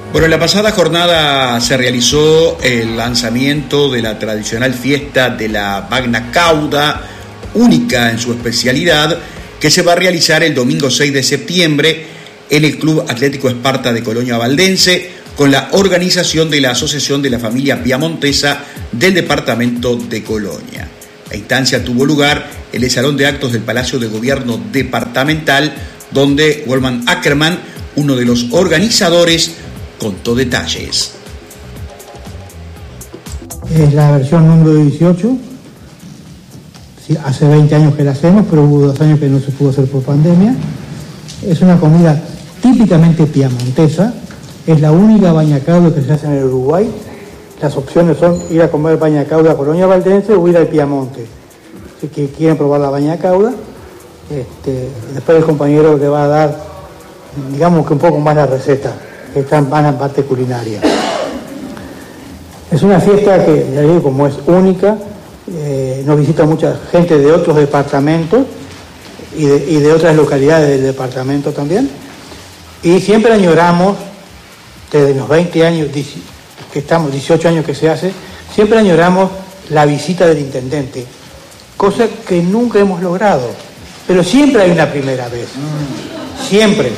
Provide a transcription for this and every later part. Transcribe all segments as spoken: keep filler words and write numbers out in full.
Bueno, en la pasada jornada se realizó el lanzamiento de la tradicional fiesta de la Magna Cauda, única en su especialidad, que se va a realizar el domingo seis de septiembre en el Club Atlético Esparta de Colonia Valdense, con la organización de la Asociación de la Familia Piamontesa del Departamento de Colonia. La instancia tuvo lugar en el Salón de Actos del Palacio de Gobierno Departamental, donde Wolfgang Ackermann, uno de los organizadores, contó detalles. Es la versión número dieciocho. Sí, hace veinte años que la hacemos, pero hubo dos años que no se pudo hacer por pandemia. Es una comida típicamente piamontesa. Es la única baña cauda que se hace en el Uruguay. Las opciones son ir a comer baña cauda a Colonia Valdense o ir al Piamonte. Si que quieren probar la baña cauda, este, después el compañero le va a dar, digamos que un poco más la receta, que está más en la parte culinaria. Es una fiesta que, ya digo, como es única, eh, nos visita mucha gente de otros departamentos y de, y de otras localidades del departamento también. Y siempre añoramos, desde los veinte años que estamos, dieciocho años que se hace, siempre añoramos la visita del intendente, cosa que nunca hemos logrado, pero siempre hay una primera vez, siempre.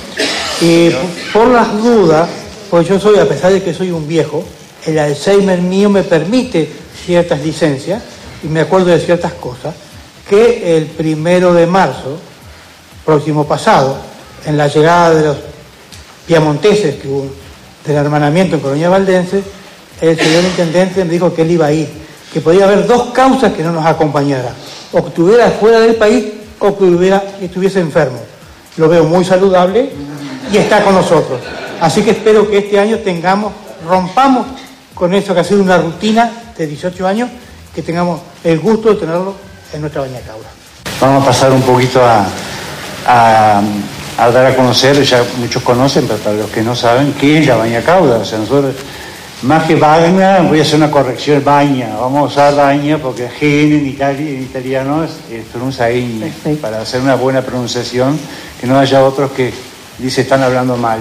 Y por las dudas, pues yo soy, a pesar de que soy un viejo, el Alzheimer mío me permite ciertas licencias y me acuerdo de ciertas cosas, que el primero de marzo, próximo pasado, en la llegada de los piamonteses que hubo del hermanamiento en Colonia Valdense, el señor intendente me dijo que él iba a ir, que podía haber dos causas que no nos acompañara, o que estuviera fuera del país o que hubiera, estuviese enfermo. Lo veo muy saludable y está con nosotros. Así que espero que este año tengamos, rompamos con eso que ha sido una rutina de dieciocho años, que tengamos el gusto de tenerlo en nuestra baña cauda. Vamos a pasar un poquito a, a, a dar a conocer, ya muchos conocen, pero para los que no saben, ¿qué es la baña cauda? O sea, nosotros, más que baña, voy a hacer una corrección, baña, vamos a usar baña porque gen en, Itali, en italiano es, es pronuncia ñ, para hacer una buena pronunciación, que no haya otros que dicen están hablando mal.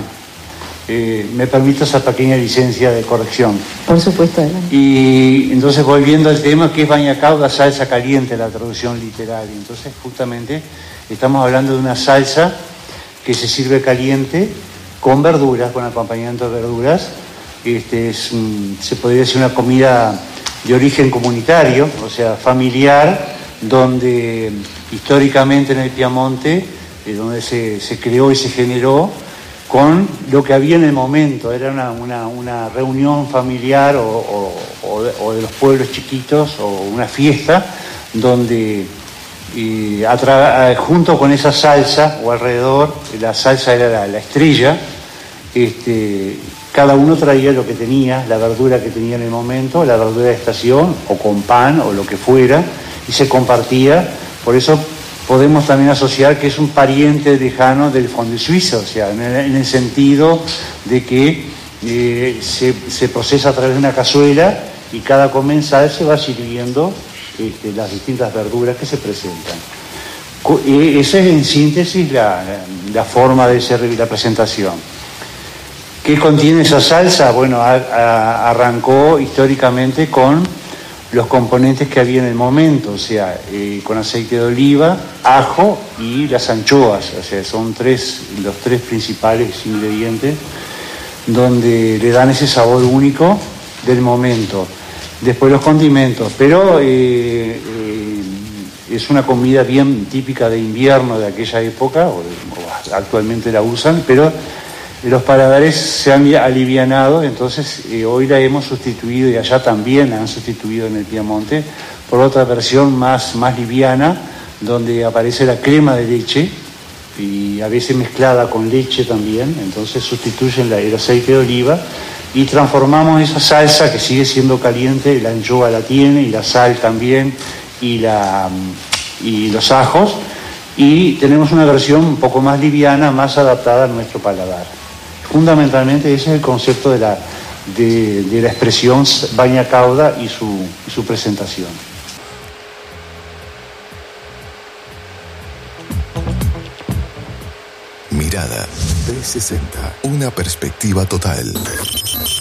Eh, me permito esa pequeña licencia de corrección. Por supuesto. Adelante. Y entonces volviendo al tema, que es baña cauda, salsa caliente, la traducción literal. Entonces justamente estamos hablando de una salsa que se sirve caliente con verduras, con acompañamiento de verduras. Este es un, se podría decir una comida de origen comunitario, o sea, familiar, donde históricamente en el Piamonte, eh, donde se, se creó y se generó, con lo que había en el momento, era una, una, una reunión familiar o, o, o, de, o de los pueblos chiquitos o una fiesta donde y a tra- junto con esa salsa o alrededor, la salsa era la, la estrella, este, cada uno traía lo que tenía, la verdura que tenía en el momento, la verdura de estación o con pan o lo que fuera, y se compartía. Por eso podemos también asociar que es un pariente lejano del fondue suizo, o sea, en el, en el sentido de que eh, se, se procesa a través de una cazuela y cada comensal se va sirviendo este, las distintas verduras que se presentan. Eh, esa es en síntesis la, la, la forma de servir la presentación. ¿Qué contiene esa salsa? Bueno, a, a, arrancó históricamente con los componentes que había en el momento, o sea, eh, con aceite de oliva, ajo y las anchoas, o sea, son tres, los tres principales ingredientes donde le dan ese sabor único del momento. Después los condimentos, pero eh, eh, es una comida bien típica de invierno de aquella época, o, o actualmente la usan, pero los paladares se han alivianado, entonces eh, hoy la hemos sustituido, y allá también la han sustituido en el Piamonte, por otra versión más, más liviana, donde aparece la crema de leche, y a veces mezclada con leche también, entonces sustituyen la, el aceite de oliva, y transformamos esa salsa que sigue siendo caliente, la anchoa la tiene, y la sal también, y, la, y los ajos, y tenemos una versión un poco más liviana, más adaptada a nuestro paladar. Fundamentalmente ese es el concepto de la, de, de la expresión baña cauda y su, y su presentación. Mirada, trescientos sesenta, una perspectiva total.